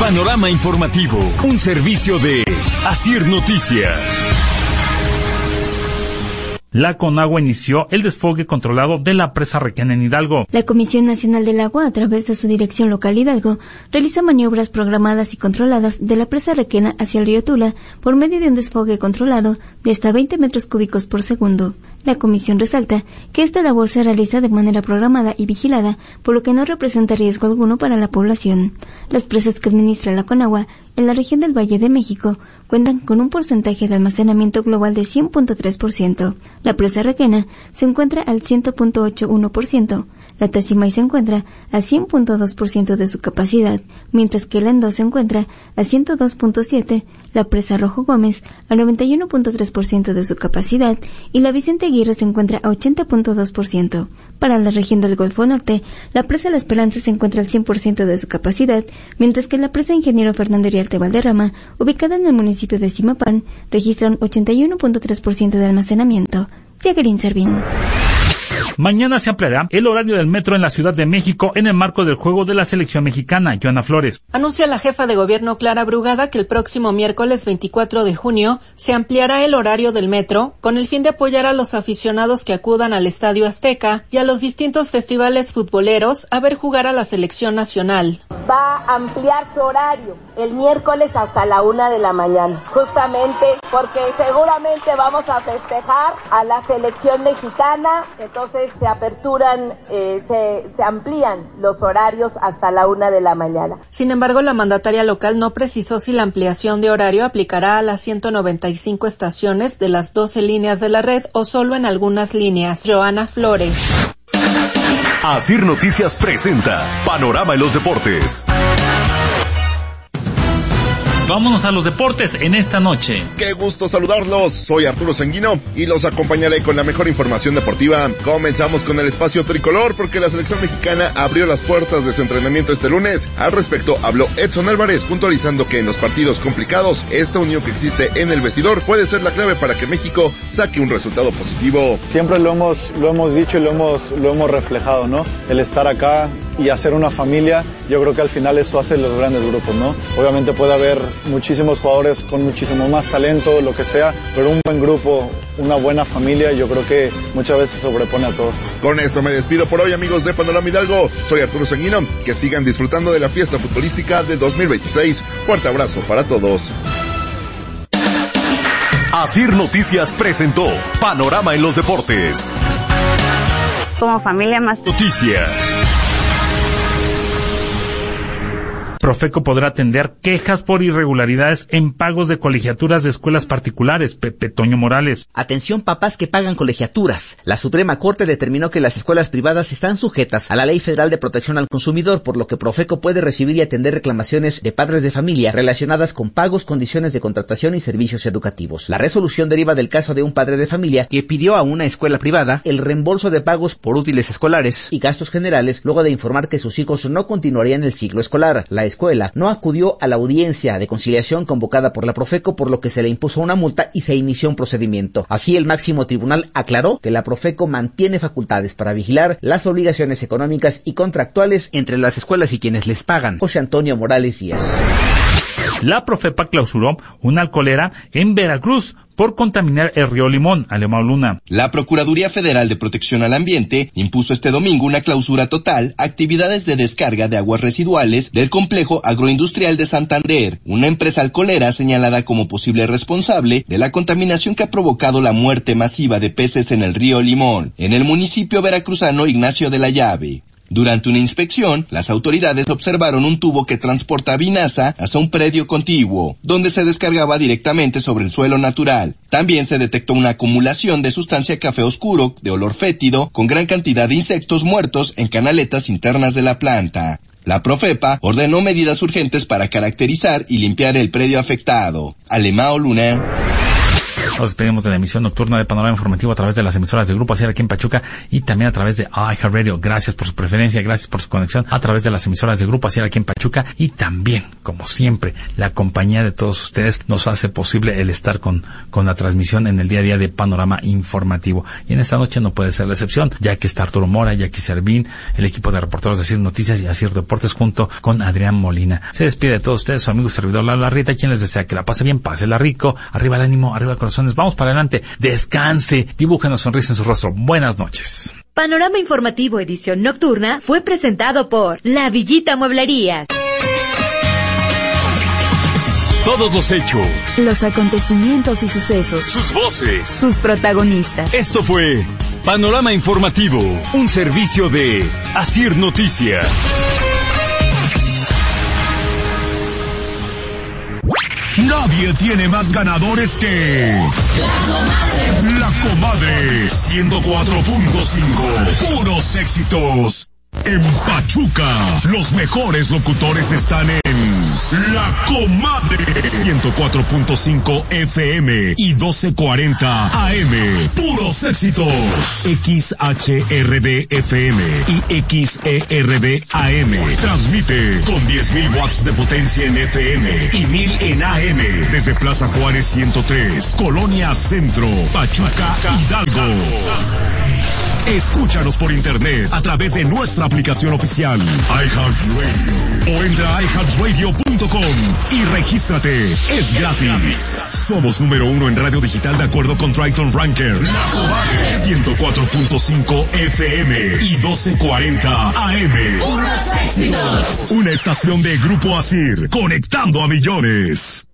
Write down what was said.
Panorama informativo, un servicio de Asir Noticias. La Conagua inició el desfogue controlado de la presa Requena en Hidalgo. La Comisión Nacional del Agua, a través de su dirección local Hidalgo, realiza maniobras programadas y controladas de la presa Requena hacia el río Tula por medio de un desfogue controlado de hasta 20 metros cúbicos por segundo. La comisión resalta que esta labor se realiza de manera programada y vigilada, por lo que no representa riesgo alguno para la población. Las presas que administra la Conagua en la región del Valle de México cuentan con un porcentaje de almacenamiento global de 100.3%. La presa Requena se encuentra al 100.81%. La Tacimay se encuentra a 100.2% de su capacidad, mientras que el Endo se encuentra a 102.7%, la presa Rojo Gómez a 91.3% de su capacidad y la Vicente Aguirre se encuentra a 80.2%. Para la región del Golfo Norte, la presa La Esperanza se encuentra al 100% de su capacidad, mientras que la presa Ingeniero Fernando Iriarte Valderrama, ubicada en el municipio de Zimapán, registra un 81.3% de almacenamiento. Jacqueline Servín. Mañana se ampliará el horario del metro en la Ciudad de México en el marco del juego de la selección mexicana. Joana Flores. Anuncia la jefa de gobierno Clara Brugada que el próximo miércoles 24 de junio se ampliará el horario del metro con el fin de apoyar a los aficionados que acudan al Estadio Azteca y a los distintos festivales futboleros a ver jugar a la selección nacional. Va a ampliar su horario el miércoles hasta la 1 de la mañana, justamente porque seguramente vamos a festejar a la selección mexicana, entonces se aperturan, se amplían los horarios hasta la 1 de la mañana. Sin embargo, la mandataria local no precisó si la ampliación de horario aplicará a las 195 estaciones de las 12 líneas de la red o solo en algunas líneas. Joana Flores. Asir Noticias presenta Panorama en los Deportes. Vámonos a los deportes en esta noche. Qué gusto saludarlos, soy Arturo Sanguino y los acompañaré con la mejor información deportiva. Comenzamos con el espacio tricolor porque la selección mexicana abrió las puertas de su entrenamiento este lunes. Al respecto habló Edson Álvarez, puntualizando que en los partidos complicados, esta unión que existe en el vestidor puede ser la clave para que México saque un resultado positivo. Siempre lo hemos dicho y lo hemos reflejado, ¿no? El estar acá y hacer una familia, yo creo que al final eso hace los grandes grupos, ¿no? Obviamente puede haber muchísimos jugadores con muchísimo más talento, lo que sea, pero un buen grupo, una buena familia, yo creo que muchas veces sobrepone a todo. Con esto me despido por hoy, amigos de Panorama Hidalgo. Soy Arturo Sanguino, que sigan disfrutando de la fiesta futbolística de 2026. Fuerte abrazo para todos. Asir Noticias presentó Panorama en los Deportes. Como familia más Noticias. Profeco podrá atender quejas por irregularidades en pagos de colegiaturas de escuelas particulares. Pepe Toño Morales. Atención papás que pagan colegiaturas. La Suprema Corte determinó que las escuelas privadas están sujetas a la Ley Federal de Protección al Consumidor, por lo que Profeco puede recibir y atender reclamaciones de padres de familia relacionadas con pagos, condiciones de contratación y servicios educativos. La resolución deriva del caso de un padre de familia que pidió a una escuela privada el reembolso de pagos por útiles escolares y gastos generales luego de informar que sus hijos no continuarían el ciclo escolar. La escuela no acudió a la audiencia de conciliación convocada por la Profeco, por lo que se le impuso una multa y se inició un procedimiento. Así, el máximo tribunal aclaró que la Profeco mantiene facultades para vigilar las obligaciones económicas y contractuales entre las escuelas y quienes les pagan. José Antonio Morales Díaz. La Profepa clausuró una alcoholera en Veracruz por contaminar el río Limón. Alemão Luna. La Procuraduría Federal de Protección al Ambiente impuso este domingo una clausura total a actividades de descarga de aguas residuales del complejo agroindustrial de Santander, una empresa alcoholera señalada como posible responsable de la contaminación que ha provocado la muerte masiva de peces en el río Limón, en el municipio veracruzano Ignacio de la Llave. Durante una inspección, las autoridades observaron un tubo que transporta vinaza hacia un predio contiguo, donde se descargaba directamente sobre el suelo natural. También se detectó una acumulación de sustancia café oscuro, de olor fétido, con gran cantidad de insectos muertos en canaletas internas de la planta. La Profepa ordenó medidas urgentes para caracterizar y limpiar el predio afectado. Alemão Luna. Nos despedimos de la emisión nocturna de Panorama Informativo a través de las emisoras de Grupo Asir aquí en Pachuca y también a través de iHeartRadio. Gracias por su preferencia, gracias por su conexión a través de las emisoras de Grupo Asir aquí en Pachuca y también, como siempre, la compañía de todos ustedes nos hace posible el estar con la transmisión en el día a día de Panorama Informativo. Y en esta noche no puede ser la excepción, ya que está Arturo Mora, Jackie Servín, el equipo de reporteros de Asir Noticias y Asir Deportes junto con Adrián Molina. Se despide de todos ustedes su amigo y servidor Lalo Larrieta, quien les desea que la pase bien, pásela rico, arriba el ánimo, arriba el corazones, vamos para adelante, descanse, dibuja una sonrisa en su rostro. Buenas noches. Panorama Informativo edición nocturna fue presentado por La Villita Mueblería. Todos los hechos, los acontecimientos y sucesos, sus voces, sus protagonistas. Esto fue Panorama Informativo, un servicio de Asir Noticias. Nadie tiene más ganadores que La Comadre 104.5. Puros éxitos. En Pachuca, los mejores locutores están en La Comadre 104.5 FM y 1240 AM. Puros éxitos. XHRD FM y XERD AM. Transmite con 10.000 watts de potencia en FM y 1.000 en AM desde Plaza Juárez 103, Colonia Centro, Pachuca, Hidalgo. Escúchanos por internet a través de nuestra aplicación oficial iHeartRadio o entra a iHeartRadio.com y regístrate. Es gratis. Somos número 1 en radio digital de acuerdo con Triton Ranker. La Comadre 104.5 FM y 1240 AM. Una estación de Grupo Asir, conectando a millones.